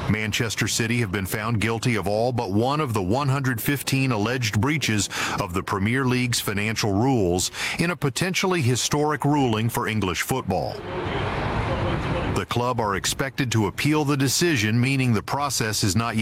Manchester City have been found guilty of all but one of the 115 alleged breaches of the Premier League's financial rules in a potentially historic ruling for English football. The club are expected to appeal the decision, meaning the process is not yet